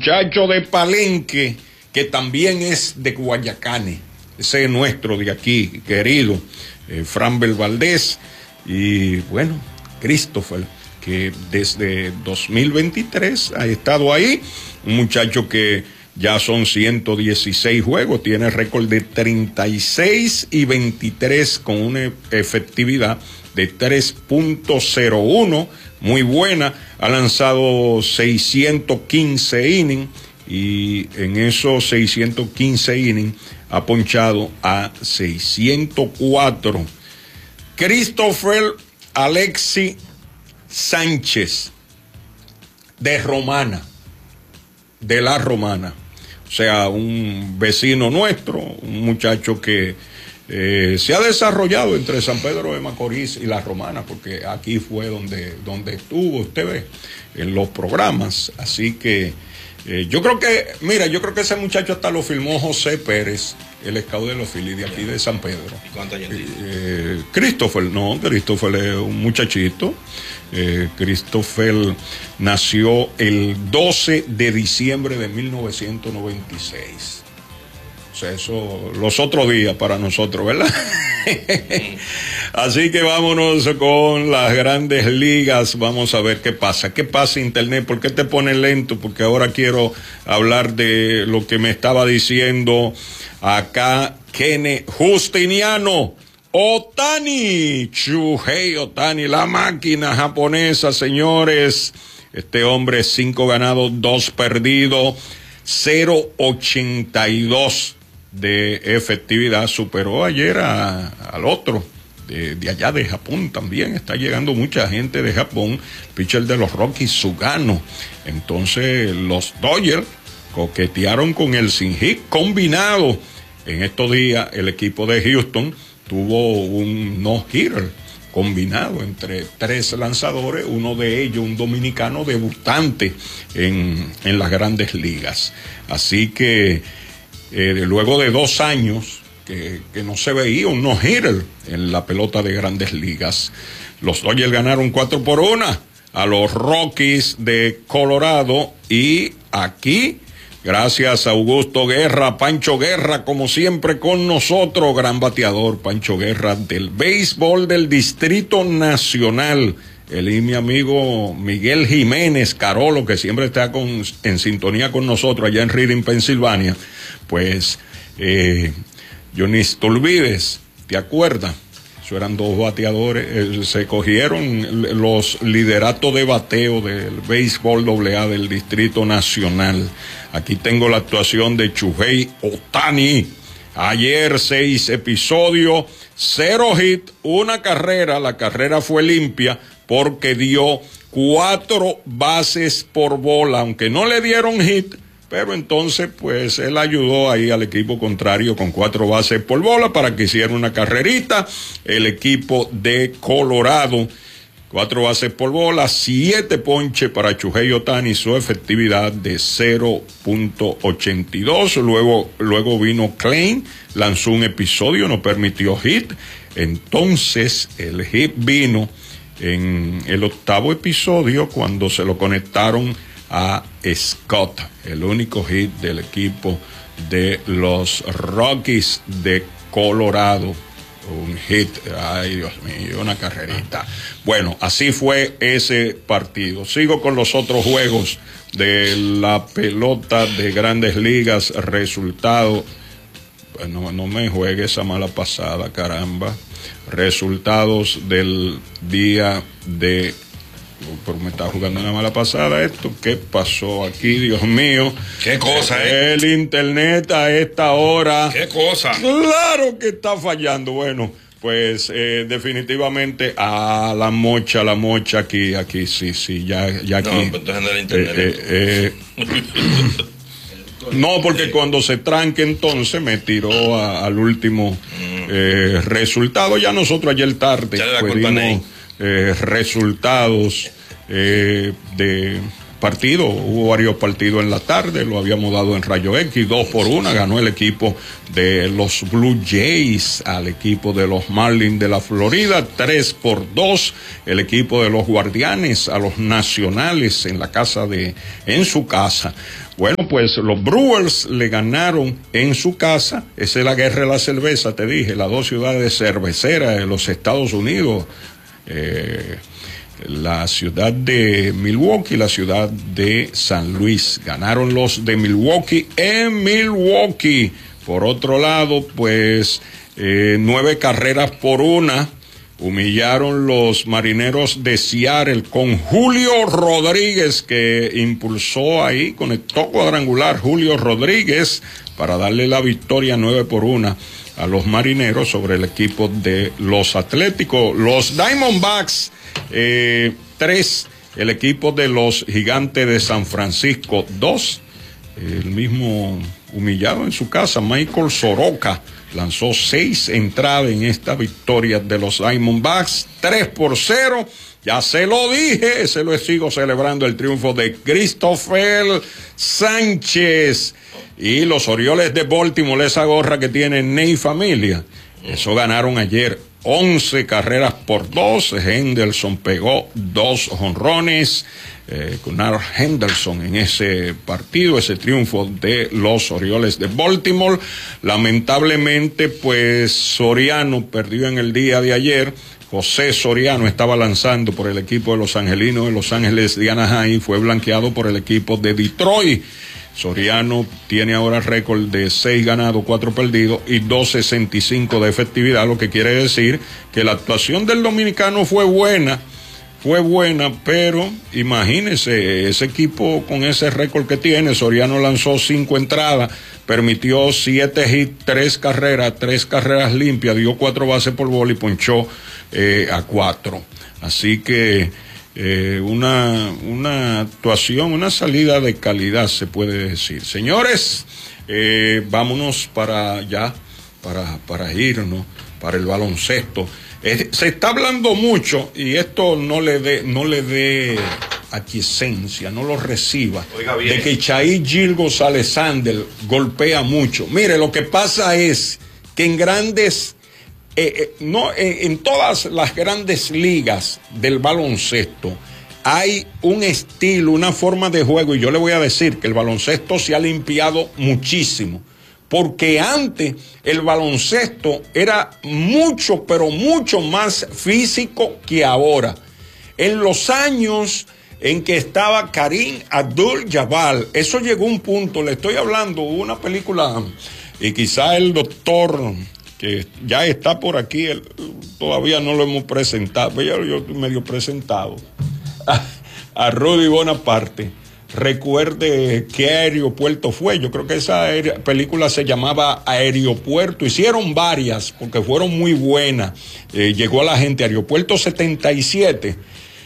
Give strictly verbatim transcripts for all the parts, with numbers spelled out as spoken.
muchacho de Palenque, que también es de Guayacane, ese es nuestro de aquí, querido, eh, Franbel Valdés, y bueno, Christopher, que desde dos mil veintitrés ha estado ahí, un muchacho que ya son ciento dieciséis juegos, tiene récord de treinta y seis y veintitrés con una efectividad de tres punto cero uno, muy buena, ha lanzado seiscientos quince innings y en esos seiscientos quince innings ha ponchado a seiscientos cuatro. Christopher Alexi Sánchez, de Romana, de la Romana, o sea, un vecino nuestro, un muchacho que eh, se ha desarrollado entre San Pedro de Macorís y la Romana, porque aquí fue donde, donde estuvo, usted ve, en los programas, así que eh, yo creo que, mira, yo creo que ese muchacho hasta lo filmó José Pérez, el scout de los Phillies de aquí de San Pedro. ¿Y cuántos años tiene? Eh, Christopher, no, Christopher es un muchachito. Eh, Christopher nació el doce de diciembre de mil novecientos noventa y seis. O sea, eso, los otros días para nosotros, ¿verdad? Así que vámonos con las grandes ligas. Vamos a ver qué pasa. ¿Qué pasa, Internet? ¿Por qué te pone lento? Porque ahora quiero hablar de lo que me estaba diciendo acá Kene Justiniano. Otani, Shohei Otani, la máquina japonesa, señores. Este hombre, cinco ganados, dos perdidos, cero ochenta y dos de efectividad. Superó ayer a, al otro, de, de allá de Japón también. Está llegando mucha gente de Japón. Pitcher de los Rockies, Sugano. Entonces, los Dodgers coquetearon con el sin hit combinado. En estos días, el equipo de Houston tuvo un no-hitter combinado entre tres lanzadores, uno de ellos un dominicano debutante en, en las grandes ligas. Así que eh, luego de dos años que, que no se veía un no-hitter en la pelota de grandes ligas, los Dodgers ganaron cuatro por una a los Rockies de Colorado, y aquí, gracias a Augusto Guerra, Pancho Guerra, como siempre con nosotros, gran bateador, Pancho Guerra, del béisbol del Distrito Nacional. Él y mi amigo Miguel Jiménez Carolo, que siempre está con, en sintonía con nosotros allá en Reading, Pensilvania. Pues, eh, Johnny, te olvides, ¿te acuerdas? Eso eran dos bateadores, eh, se cogieron los lideratos de bateo del béisbol doble A del Distrito Nacional. Aquí tengo la actuación de Shohei Otani. Ayer seis episodios, cero hit, una carrera. La carrera fue limpia porque dio cuatro bases por bola, aunque no le dieron hit. Pero entonces, pues, él ayudó ahí al equipo contrario con cuatro bases por bola para que hiciera una carrerita. El equipo de Colorado, cuatro bases por bola, siete ponches para Shohei Otani, su efectividad de cero punto ochenta y dos. Luego, luego vino Klein, lanzó un episodio, no permitió hit. Entonces, el hit vino en el octavo episodio cuando se lo conectaron a Scott, el único hit del equipo de los Rockies de Colorado. Un hit, ay Dios mío, una carrerita. Bueno, así fue ese partido. Sigo con los otros juegos de la pelota de grandes ligas. Resultado, no, no me juegue esa mala pasada, caramba. Resultados del día de... Pero me está jugando una mala pasada esto. ¿Qué pasó aquí, Dios mío? ¿Qué cosa, eh? El internet a esta hora. ¿Qué cosa? Claro que está fallando. Bueno, pues eh, definitivamente a la mocha, la mocha aquí, aquí, sí, sí, ya, ya aquí. No, pues entonces no era internet. Eh, eh, eh, no, porque cuando se tranque entonces me tiró a, al último eh, resultado. Ya nosotros ayer tarde ya pues dimos eh, resultados eh, de partidos, hubo varios partidos en la tarde, lo habíamos dado en Rayo X, dos por una, ganó el equipo de los Blue Jays al equipo de los Marlins de la Florida, tres por dos, el equipo de los Guardianes a los Nacionales en la casa de, en su casa. Bueno, pues los Brewers le ganaron en su casa. Esa es la guerra de la cerveza, te dije, las dos ciudades cerveceras de los Estados Unidos, eh, la ciudad de Milwaukee y la ciudad de San Luis. Ganaron los de Milwaukee en Milwaukee. Por otro lado, pues eh, nueve carreras por una. Humillaron los Marineros de Seattle con Julio Rodríguez, que impulsó ahí, conectó cuadrangular Julio Rodríguez para darle la victoria nueve por una a los Marineros sobre el equipo de los Atléticos. Los Diamondbacks, eh, tres, el equipo de los Gigantes de San Francisco, dos. El mismo humillado en su casa, Michael Soroka, lanzó seis entradas en esta victoria de los Diamondbacks, tres por cero. Ya se lo dije, se lo sigo celebrando el triunfo de Christopher Sánchez. Y los Orioles de Baltimore, esa gorra que tiene Ney Familia, eso ganaron ayer once carreras por dos. Henderson pegó dos jonrones. Eh, Gunnar Henderson en ese partido, ese triunfo de los Orioles de Baltimore. Lamentablemente, pues Soriano perdió en el día de ayer. José Soriano estaba lanzando por el equipo de los Angelinos de Los Ángeles de Anaheim, fue blanqueado por el equipo de Detroit. Soriano tiene ahora récord de seis ganados, cuatro perdidos y dos sesenta y cinco de efectividad, lo que quiere decir que la actuación del dominicano fue buena. Fue buena, pero imagínense, ese equipo con ese récord que tiene, Soriano lanzó cinco entradas, permitió siete hits, tres carreras, tres carreras limpias, dio cuatro bases por bola y ponchó eh, a cuatro. Así que eh, una, una actuación, una salida de calidad se puede decir. Señores, eh, vámonos para allá, para, para irnos, para el baloncesto. Eh, se está hablando mucho y esto no le dé no le dé aquiescencia, no lo reciba, de que Chay Gilgeous Alexander golpea mucho. Mire, lo que pasa es que en grandes, eh, eh, no, eh, en todas las grandes ligas del baloncesto hay un estilo, una forma de juego, y yo le voy a decir que el baloncesto se ha limpiado muchísimo. Porque antes el baloncesto era mucho, pero mucho más físico que ahora. En los años en que estaba Kareem Abdul-Jabbar, eso llegó a un punto, le estoy hablando, una película, y quizá el doctor, que ya está por aquí, él, todavía no lo hemos presentado, yo, yo medio presentado, a, a Rudy Bonaparte. Recuerde qué aeropuerto fue. Yo creo que esa película se llamaba Aeropuerto. Hicieron varias porque fueron muy buenas. Eh, llegó a la gente. Aeropuerto setenta y siete.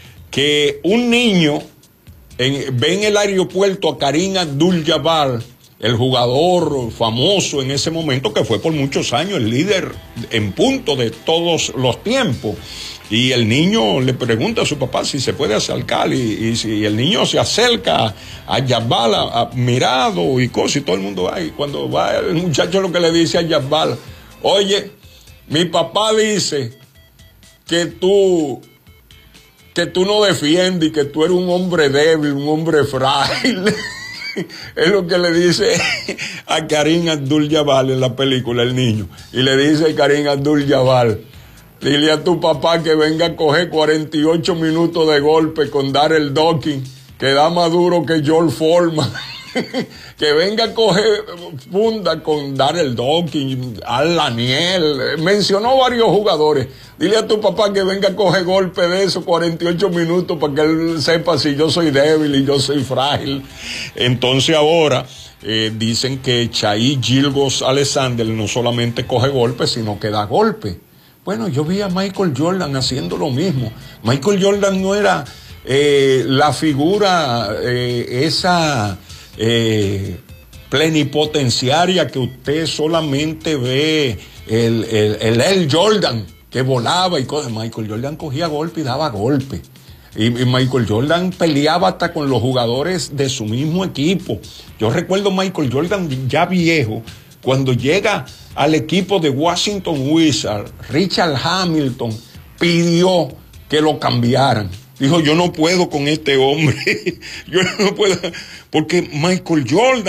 Que un niño en, ve en el aeropuerto a Kareem Abdul-Jabbar, el jugador famoso en ese momento, que fue por muchos años el líder en punto de todos los tiempos. Y el niño le pregunta a su papá si se puede acercar, y, y si el niño se acerca a Jabbar, admirado y cosas, y todo el mundo va. Y cuando va el muchacho, lo que le dice a Jabbar: oye, mi papá dice que tú, que tú no defiendes y que tú eres un hombre débil, un hombre frágil. Es lo que le dice a Kareem Abdul-Jabbar en la película, el niño. Y le dice a Kareem Abdul-Jabbar: dile a tu papá que venga a coger cuarenta y ocho minutos de golpe con Darrell Dawkins, que da más duro que George Foreman. Que venga a coger funda con Darrell Dawkins, Al Laniel. Mencionó varios jugadores. Dile a tu papá que venga a coger golpe de esos cuarenta y ocho minutos para que él sepa si yo soy débil y yo soy frágil. Entonces ahora eh, dicen que Chay Gilgeous Alexander no solamente coge golpes, sino que da golpe. Bueno, yo vi a Michael Jordan haciendo lo mismo. Michael Jordan no era eh, la figura, eh, esa eh, plenipotenciaria que usted solamente ve, el, el, el, el Jordan que volaba y cosas. Michael Jordan cogía golpe y daba golpe. Y, y Michael Jordan peleaba hasta con los jugadores de su mismo equipo. Yo recuerdo Michael Jordan ya viejo, cuando llega al equipo de Washington Wizards, Richard Hamilton pidió que lo cambiaran. Dijo, yo no puedo con este hombre, yo no puedo, porque Michael Jordan